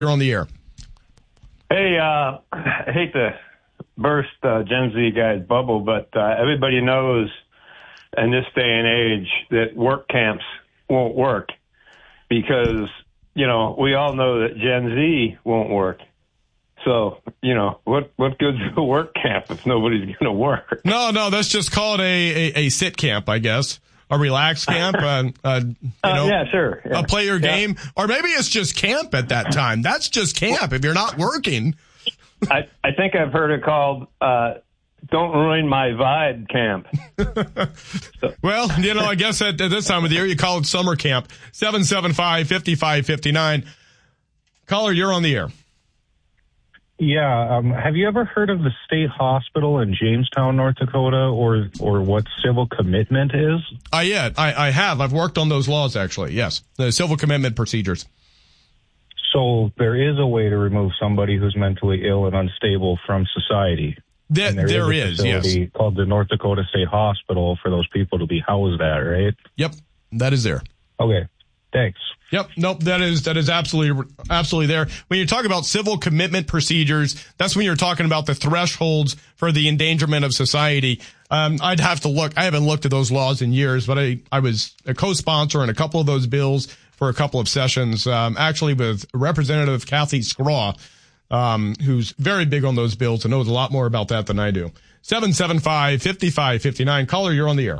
You're on the air. Hey, I hate to burst Gen Z guy's bubble, but everybody knows in this day and age that work camps won't work because, we all know that Gen Z won't work. So, what good's a work camp if nobody's going to work? No, that's just called a sit camp, I guess. A relax camp, yeah, sure. Yeah. A play your game, or maybe it's just camp at that time. That's just camp if you're not working. I think I've heard it called "Don't Ruin My Vibe" camp. Well, I guess at this time of the year you call it summer camp. 775-5559. Caller, you're on the air. Yeah, have you ever heard of the state hospital in Jamestown, North Dakota, or what civil commitment is? I have. I've worked on those laws, actually, yes. The civil commitment procedures. So there is a way to remove somebody who's mentally ill and unstable from society. There is, yes. Called the North Dakota State Hospital for those people to be housed at, right? Yep, that is there. Okay, thanks. Yep. Nope. That is absolutely there. When you talk about civil commitment procedures, that's when you're talking about the thresholds for the endangerment of society. I'd have to look. I haven't looked at those laws in years, but I was a co-sponsor in a couple of those bills for a couple of sessions, actually with Representative Kathy Scraw, who's very big on those bills and knows a lot more about that than I do. 775-5559. Caller, you're on the air.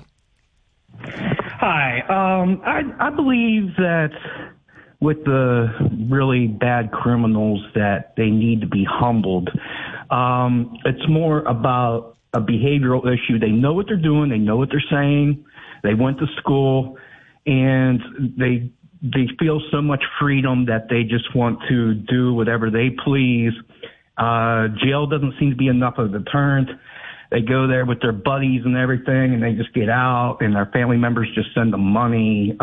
Hi. I believe that with the really bad criminals that they need to be humbled. It's more about a behavioral issue. They know what they're doing. They know what they're saying. They went to school, and they feel so much freedom that they just want to do whatever they please. Jail doesn't seem to be enough of a deterrent. They go there with their buddies and everything, and they just get out, and their family members just send them money.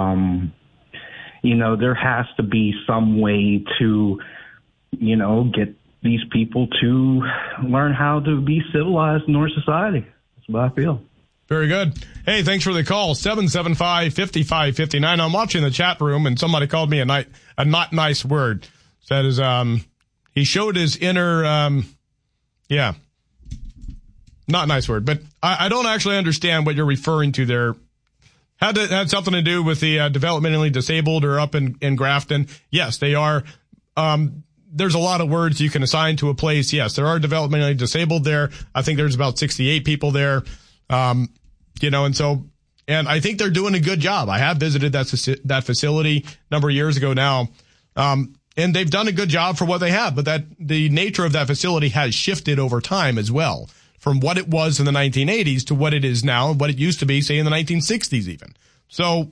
There has to be some way to, get these people to learn how to be civilized in our society. That's what I feel. Very good. Hey, thanks for the call. 775-5559. I'm watching the chat room, and somebody called me a not nice word. That is, he showed his inner, not nice word, but I don't actually understand what you're referring to there. Had something to do with the developmentally disabled or up in Grafton. Yes, they are. There's a lot of words you can assign to a place. Yes, there are developmentally disabled there. I think there's about 68 people there. And I think they're doing a good job. I have visited that facility a number of years ago now. And they've done a good job for what they have, but the nature of that facility has shifted over time as well, from what it was in the 1980s to what it is now and what it used to be, say, in the 1960s even. So,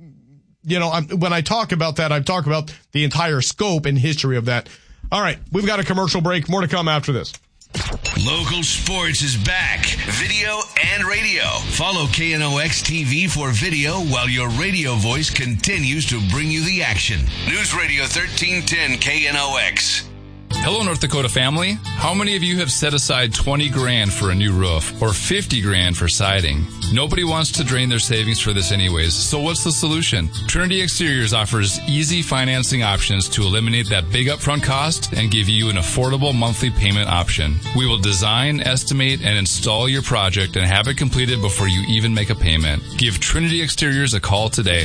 when I talk about that, I talk about the entire scope and history of that. All right, we've got a commercial break. More to come after this. Local sports is back. Video and radio. Follow KNOX TV for video while your radio voice continues to bring you the action. News Radio 1310 KNOX. Hello, North Dakota family. How many of you have set aside $20,000 for a new roof or $50,000 for siding? Nobody wants to drain their savings for this anyways, so what's the solution? Trinity Exteriors offers easy financing options to eliminate that big upfront cost and give you an affordable monthly payment option. We will design, estimate, and install your project and have it completed before you even make a payment. Give Trinity Exteriors a call today.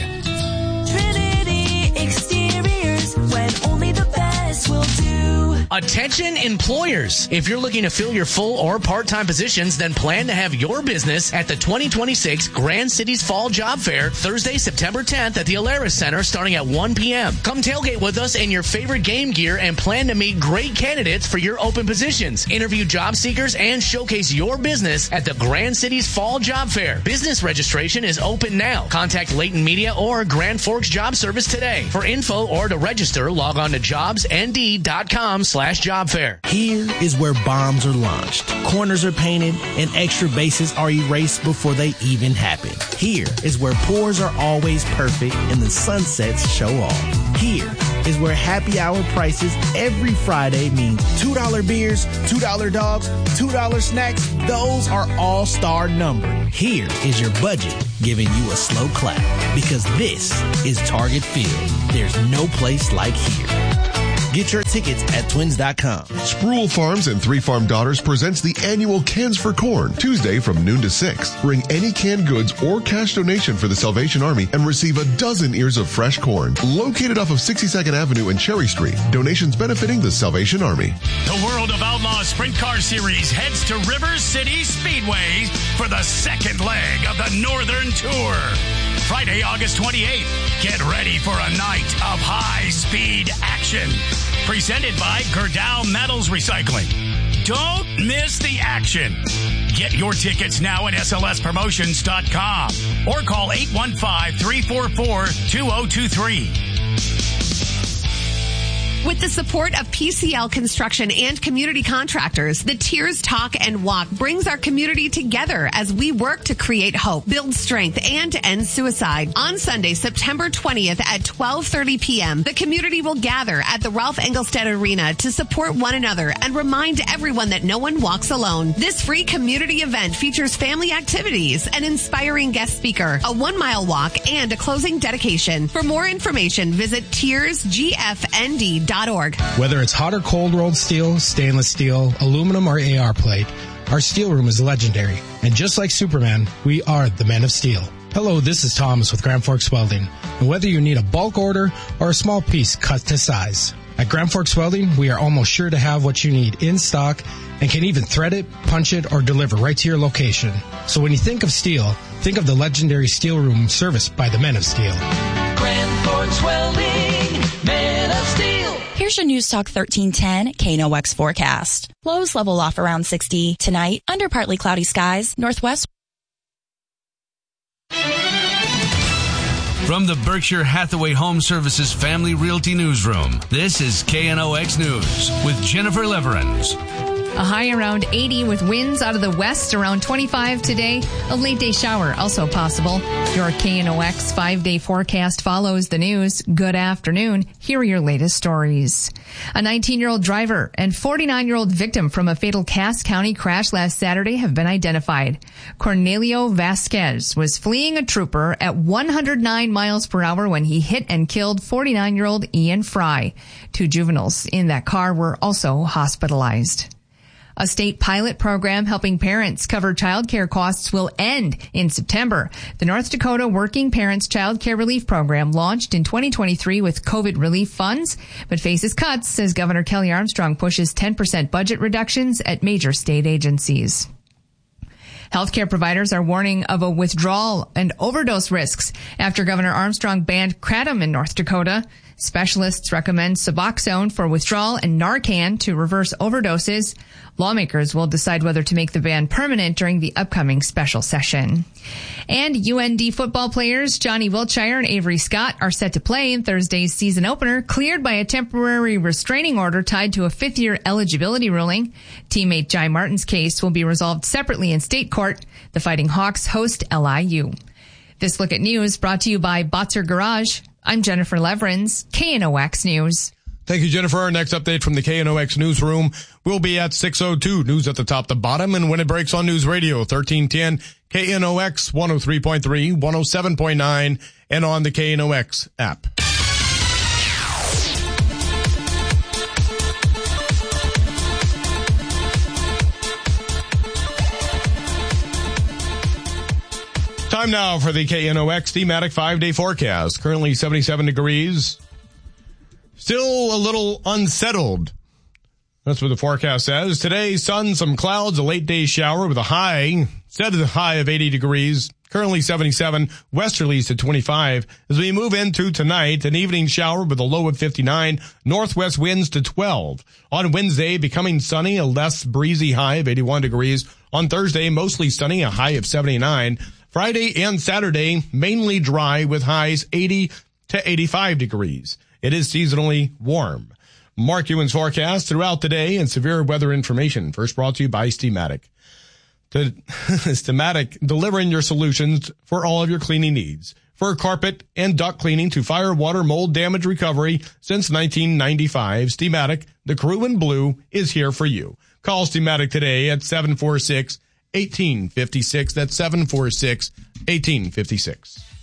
Trinity Exteriors, when only the best will do. Attention employers. If you're looking to fill your full or part-time positions, then plan to have your business at the 2026 Grand Cities Fall Job Fair, Thursday, September 10th at the Alaris Center starting at 1 p.m. Come tailgate with us in your favorite game gear and plan to meet great candidates for your open positions. Interview job seekers and showcase your business at the Grand Cities Fall Job Fair. Business registration is open now. Contact Layton Media or Grand Forks Job Service today. For info or to register, log on to jobsnd.com/job fair. Here is where bombs are launched, corners are painted, and extra bases are erased before they even happen. Here is where pours are always perfect and the sunsets show off. Here is where happy hour prices every Friday means $2 beers, $2 dogs, $2 snacks. Those are all-star numbered. Here is your budget giving you a slow clap because this is Target Field. There's no place like here. Get your tickets at twins.com. Sproul Farms and Three Farm Daughters presents the annual Cans for Corn, Tuesday from noon to 6. Bring any canned goods or cash donation for the Salvation Army and receive a dozen ears of fresh corn. Located off of 62nd Avenue and Cherry Street. Donations benefiting the Salvation Army. The World of Outlaws Sprint Car Series heads to River City Speedway for the second leg of the Northern Tour. Friday, August 28th. Get ready for a night of high-speed action. Presented by Gerdau Metals Recycling. Don't miss the action. Get your tickets now at slspromotions.com or call 815-344-2023. With the support of PCL Construction and community contractors, the Tears Talk and Walk brings our community together as we work to create hope, build strength, and end suicide. On Sunday, September 20th at 12:30 p.m., the community will gather at the Ralph Engelstad Arena to support one another and remind everyone that no one walks alone. This free community event features family activities, an inspiring guest speaker, a 1-mile walk, and a closing dedication. For more information, visit tearsgfnd.org. Whether it's hot or cold rolled steel, stainless steel, aluminum, or AR plate, our steel room is legendary. And just like Superman, we are the Men of Steel. Hello, this is Thomas with Grand Forks Welding. And whether you need a bulk order or a small piece cut to size, at Grand Forks Welding, we are almost sure to have what you need in stock and can even thread it, punch it, or deliver right to your location. So when you think of steel, think of the legendary steel room serviced by the Men of Steel. Grand Forks Welding, Men of Steel. Here's your News Talk 1310 KNOX forecast. Lows level off around 60 tonight, under partly cloudy skies, northwest. From the Berkshire Hathaway Home Services Family Realty Newsroom, this is KNOX News with Jennifer Leverins. A high around 80 with winds out of the west around 25 today. A late day shower also possible. Your KNOX 5-day forecast follows the news. Good afternoon. Here are your latest stories. A 19-year-old driver and 49-year-old victim from a fatal Cass County crash last Saturday have been identified. Cornelio Vasquez was fleeing a trooper at 109 miles per hour when he hit and killed 49-year-old Ian Fry. 2 juveniles in that car were also hospitalized. A state pilot program helping parents cover child care costs will end in September. The North Dakota Working Parents Child Care Relief Program launched in 2023 with COVID relief funds, but faces cuts as Governor Kelly Armstrong pushes 10% budget reductions at major state agencies. Healthcare providers are warning of a withdrawal and overdose risks after Governor Armstrong banned kratom in North Dakota. Specialists recommend Suboxone for withdrawal and Narcan to reverse overdoses. Lawmakers will decide whether to make the ban permanent during the upcoming special session. And UND football players Johnny Wiltshire and Avery Scott are set to play in Thursday's season opener, cleared by a temporary restraining order tied to a 5th-year eligibility ruling. Teammate Jai Martin's case will be resolved separately in state court. The Fighting Hawks host LIU. This look at news brought to you by Botzer Garage. I'm Jennifer Leverins, KNOX News. Thank you, Jennifer. Our next update from the KNOX newsroom will be at 6:02. News at the top to bottom, and when it breaks on News Radio 1310, KNOX 103.3, 107.9, and on the KNOX app. Time now for the KNOX thematic 5-day forecast. Currently 77 degrees. Still a little unsettled. That's what the forecast says. Today, sun, some clouds, a late day shower with a high, set at a high of 80 degrees. Currently 77, westerlies to 25. As we move into tonight, an evening shower with a low of 59, northwest winds to 12. On Wednesday, becoming sunny, a less breezy high of 81 degrees. On Thursday, mostly sunny, a high of 79. Friday and Saturday, mainly dry with highs 80 to 85 degrees. It is seasonally warm. Mark Ewan's forecast throughout the day and severe weather information. First brought to you by Steamatic. Steamatic, delivering your solutions for all of your cleaning needs. For carpet and duct cleaning to fire, water, mold, damage recovery since 1995, Steamatic, the crew in blue, is here for you. Call Steamatic today at 746-1856. That's 746-1856.